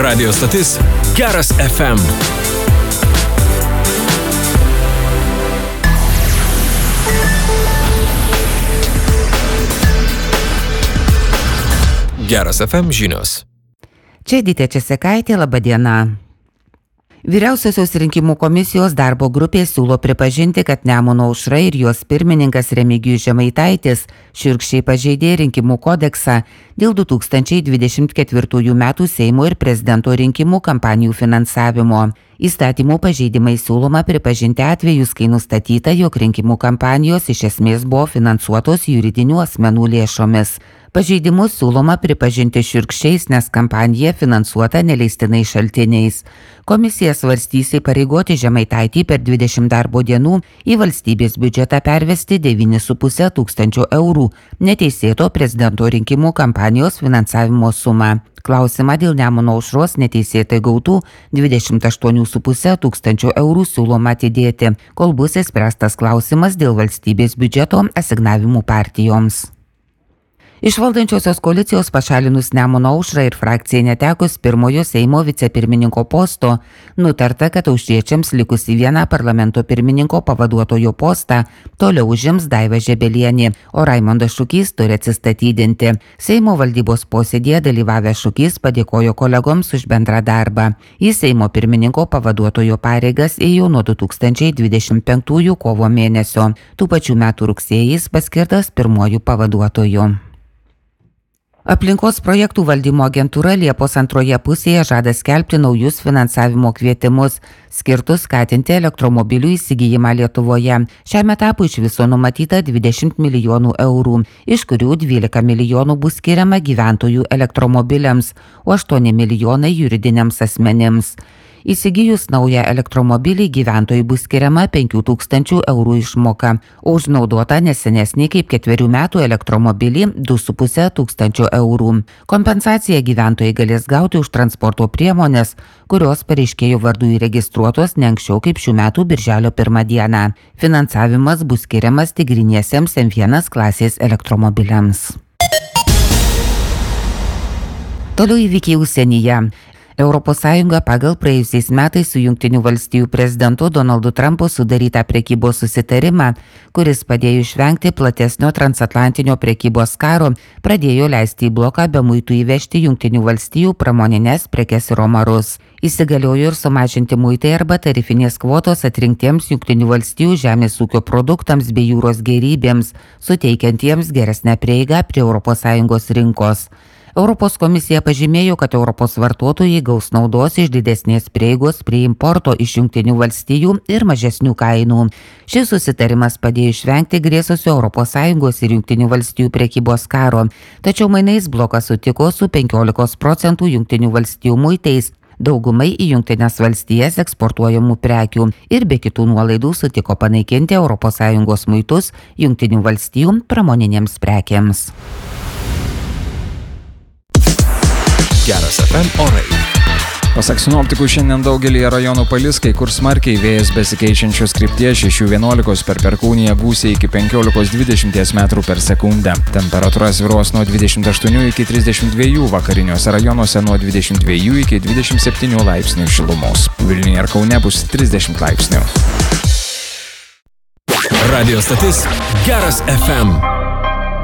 Radio stotis Geras FM. Geras FM žinios. Čia Edita Česekaitė, laba diena. Vyriausiosios rinkimų komisijos darbo grupė siūlo pripažinti, kad Nemuno aušra ir jos pirmininkas Remigijus Žemaitaitis šiurkščiai pažeidė rinkimų kodeksą dėl 2024 metų Seimo ir prezidento rinkimų kampanijų finansavimo. Įstatymų pažeidimai siūloma pripažinti atvejus, kai nustatyta, jog rinkimų kampanijos iš esmės buvo finansuotos juridinių asmenų lėšomis. Pažeidimus siūloma pripažinti šiurkščiais, nes kampanija finansuota neleistinais šaltiniais. Komisija svarstys įpareigoti Žemaitaitį per 20 darbo dienų į valstybės biudžetą pervesti 9,5 tūkstančio eurų neteisėto prezidento rinkimų kampanijos finansavimo sumą. Klausimą dėl Nemuno aušros neteisėtai gautų 28,5 tūkstančio eurų siūloma atidėti, kol bus išspręstas klausimas dėl valstybės biudžeto asignavimų partijoms. Iš valdančiosios koalicijos pašalinus Nemuno aušrą ir frakcijai netekus pirmojo Seimo vicepirmininko posto, nutarta, kad aušriečiams likusi vieną parlamento pirmininko pavaduotojo postą toliau užims Daiva Žebelienė, o Raimondas Šukys turi atsistatydinti. Seimo valdybos posėdėje dalyvavęs Šukys padėkojo kolegoms už bendrą darbą. Į Seimo pirmininko pavaduotojo pareigas ėjo nuo 2025 kovo mėnesio. Tų pačių metų rugsėjais paskirtas pirmuoju pavaduotoju. Aplinkos projektų valdymo agentūra Liepos antroje pusėje žada skelbti naujus finansavimo kvietimus, skirtus skatinti elektromobilių įsigijimą Lietuvoje. Šiam etapui iš viso numatyta 20 milijonų eurų, iš kurių 12 milijonų bus skiriama gyventojų elektromobiliams, o 8 milijonai juridiniams asmenims. Įsigijus naują elektromobilį gyventojai bus skiriama 5 000 eurų išmoka, o už naudotą nesenesnį kaip 4 metų elektromobilį 2,5 tūkstančio eurų. Kompensaciją gyventojai galės gauti už transporto priemonės, kurios pareiškėjų vardu įregistruotos ne anksčiau kaip šių metų birželio 1 dieną. Finansavimas bus skiriamas tik gryniesiems M1 klasės elektromobiliams. Toliau įvykiai užsienyje. ES pagal praėjusiais metais su Jungtinių valstijų prezidentu Donaldu Trumpu sudarytą prekybos susitarimą, kuris padėjo išvengti platesnio transatlantinio prekybos karo, pradėjo leisti į bloką be muitų įvežti Jungtinių valstijų pramoninės prekes ir omarus. Įsigaliojo ir sumažinti muitai arba tarifinės kvotos atrinktiems Jungtinių valstijų žemės ūkio produktams bei jūros gėrybėms, suteikiantiems geresnę prieigą prie ES rinkos. Europos komisija pažymėjo, kad Europos vartotojai gaus naudos iš didesnės prieigos prie importo iš Jungtinių valstijų ir mažesnių kainų. Šis susitarimas padėjo išvengti grėsusio ES ir Jungtinių valstijų prekybos karo, tačiau mainais blokas sutiko su 15% Jungtinių valstijų muitais, daugumai į Jungtines valstijas eksportuojamų prekių ir be kitų nuolaidų sutiko panaikinti ES muitus Jungtinių valstijų pramoninėms prekiams. Geras FM orai. Pasak sinoptikų, šiandien daugelį rajonų palis, kai kur smarkiai vėjas besikeičiančios krypties 6–11 per perkūniją gūsiai iki 15–20 metrų per sekundę. Temperatūra svyruos nuo 28 iki 32, vakariniuose rajonuose nuo 22 iki 27 laipsnių šilumos. Vilniuje ir Kaune bus 30 laipsnių. Radio stotis Geras FM.